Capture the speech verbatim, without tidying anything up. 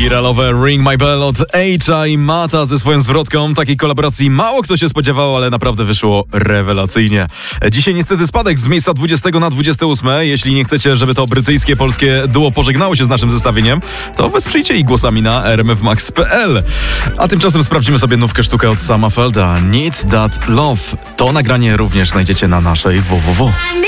Wiralowe Ring My Bell od Age'a i Mata ze swoją zwrotką. Takiej kolaboracji mało kto się spodziewał, ale naprawdę wyszło rewelacyjnie. Dzisiaj niestety spadek z miejsca dwudziestego na dwudzieste ósme. Jeśli nie chcecie, żeby to brytyjskie, polskie duo pożegnało się z naszym zestawieniem, to wesprzyjcie ich głosami na r m f max kropka p l. A tymczasem sprawdzimy sobie nówkę sztukę od Sama Felda. Need That Love. To nagranie również znajdziecie na naszej www.